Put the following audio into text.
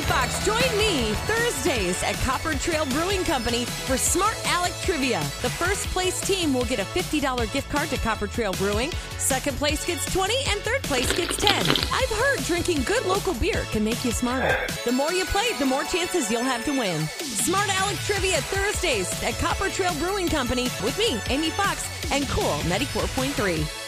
Fox. Join me Thursdays at Copper Trail Brewing Company for Smart Alec Trivia. The first place team will get a $50 gift card to Copper Trail Brewing. Second place gets $20 and third place gets $10. I've heard drinking good local beer can make you smarter. The more you play, the more chances you'll have to win. Smart Alec Trivia Thursdays at Copper Trail Brewing Company with me, Amy Fox, and Cool 94.3.